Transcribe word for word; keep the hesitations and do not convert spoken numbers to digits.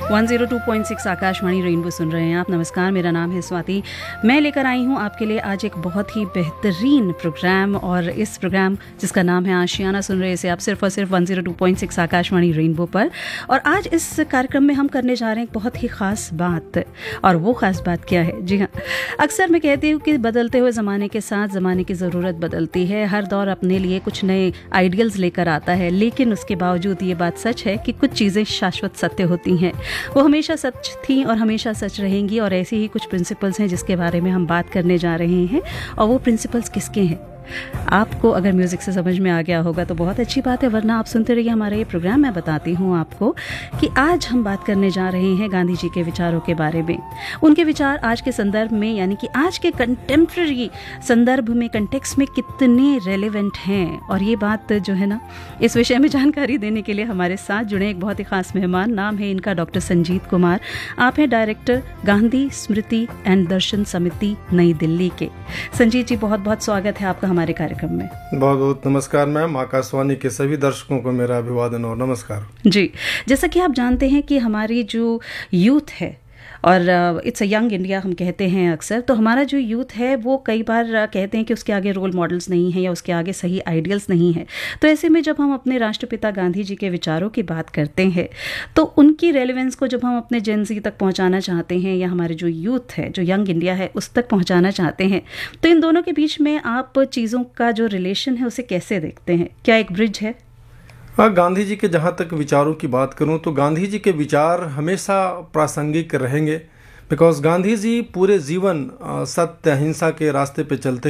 एक सौ दो पॉइंट छह आकाशवाणी रेनबो सुन रहे हैं आप। नमस्कार, मेरा नाम है स्वाति। मैं लेकर आई हूँ आपके लिए आज एक बहुत ही बेहतरीन प्रोग्राम, और इस प्रोग्राम जिसका नाम है आशियाना सुन रहे इसे आप सिर्फ और सिर्फ एक सौ दो पॉइंट छह आकाशवाणी रेनबो पर। और आज इस कार्यक्रम में हम करने जा रहे हैं एक बहुत ही ख़ास बात। और वो ख़ास बात क्या है? जी हाँ, अक्सर मैं कहती हूँ कि बदलते हुए ज़माने के साथ ज़माने की ज़रूरत बदलती है। हर दौर अपने लिए कुछ नए आइडियल्स लेकर आता है, लेकिन उसके बावजूद ये बात सच है कि कुछ चीज़ें शाश्वत सत्य होती हैं। वो हमेशा सच थी और हमेशा सच रहेंगी। और ऐसे ही कुछ प्रिंसिपल्स हैं जिसके बारे में हम बात करने जा रहे हैं। और वो प्रिंसिपल्स किसके हैं? आपको अगर म्यूज़िक से समझ में आ गया होगा तो बहुत अच्छी बात है, वरना आप सुनते रहिए हमारा ये प्रोग्राम। मैं बताती हूँ आपको कि आज हम बात करने जा रहे हैं गांधी जी के विचारों के बारे में। उनके विचार आज के संदर्भ में, यानी कि आज के कंटेम्प्रेरी संदर्भ में, कंटेक्स्ट में कितने रेलेवेंट हैं। और ये बात जो है ना, इस विषय में जानकारी देने के लिए हमारे साथ जुड़े एक बहुत ही खास मेहमान। नाम है इनका डॉक्टर संजीत कुमार। आप हैं डायरेक्टर गांधी स्मृति एंड दर्शन समिति नई दिल्ली के। संजीत जी, बहुत बहुत स्वागत है आपका हमारे कार्यक्रम में। बहुत बहुत नमस्कार मैम। आकाशवाणी के सभी दर्शकों को मेरा अभिवादन और नमस्कार। जी, जैसा कि आप जानते हैं कि हमारी जो यूथ है, और इट्स अ यंग इंडिया हम कहते हैं अक्सर, तो हमारा जो यूथ है वो कई बार कहते हैं कि उसके आगे रोल मॉडल्स नहीं हैं या उसके आगे सही आइडियल्स नहीं हैं। तो ऐसे में जब हम अपने राष्ट्रपिता गांधी जी के विचारों की बात करते हैं तो उनकी रेलेवेंस को जब हम अपने जेन ज़ी तक पहुंचाना चाहते हैं, या हमारे जो यूथ है, जो यंग इंडिया है, उस तक पहुंचाना चाहते हैं, तो इन दोनों के बीच में आप चीज़ों का जो रिलेशन है उसे कैसे देखते हैं? क्या एक ब्रिज है? हाँ, गांधी जी के जहाँ तक विचारों की बात करूँ तो गांधी जी के विचार हमेशा प्रासंगिक रहेंगे, बिकॉज गांधी जी पूरे जीवन सत्य अहिंसा के रास्ते पे चलते